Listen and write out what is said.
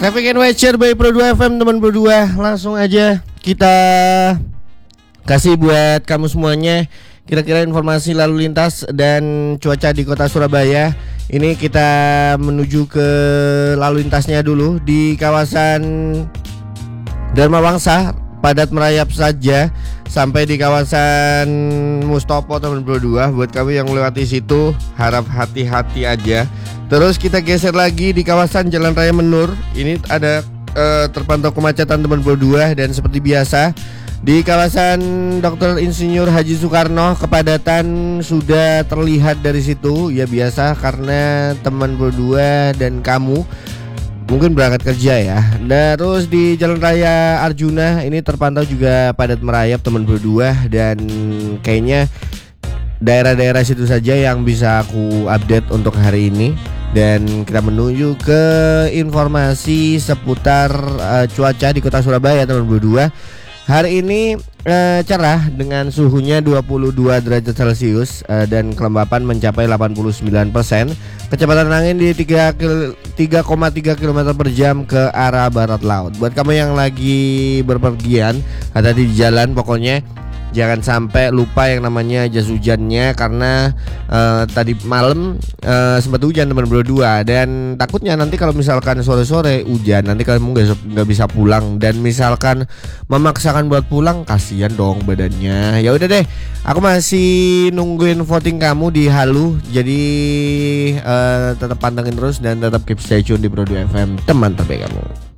Traffic and Watcher by Pro 2 FM teman Pro 2. Langsung aja kita kasih buat kamu semuanya kira-kira informasi lalu lintas dan cuaca di kota Surabaya. Ini kita menuju ke lalu lintasnya dulu di kawasan Dharma Wangsa, padat merayap saja sampai di kawasan Mustopo teman Pro 2. Buat kamu yang melewati situ harap hati-hati aja. Terus kita geser lagi di kawasan Jalan Raya Menur. Ini ada terpantau kemacetan teman Pro 2 dan seperti biasa di kawasan Dr. Insinyur Haji Soekarno kepadatan sudah terlihat dari situ. Ya biasa karena teman Pro 2 dan kamu mungkin berangkat kerja ya. Terus di Jalan Raya Arjuna ini terpantau juga padat merayap teman Pro 2 dan kayaknya daerah-daerah situ saja yang bisa aku update untuk hari ini. Dan kita menuju ke informasi seputar cuaca di kota Surabaya teman Pro 2. Hari ini cerah dengan suhunya 22 derajat Celcius dan kelembapan mencapai 89%. Kecepatan angin di 3,3 km per jam ke arah barat laut. Buat kamu yang lagi berpergian, hati-hati di jalan pokoknya. Jangan sampai lupa yang namanya jas hujannya karena tadi malam sempat hujan teman Pro 2 dan takutnya nanti kalau misalkan sore-sore hujan nanti kamu nggak bisa pulang dan misalkan memaksakan buat pulang kasihan dong badannya. Ya udah deh, aku masih nungguin voting kamu di Halu. Jadi tetap pantengin terus dan tetap keep stay tune di Pro 2 FM teman terbaik kamu.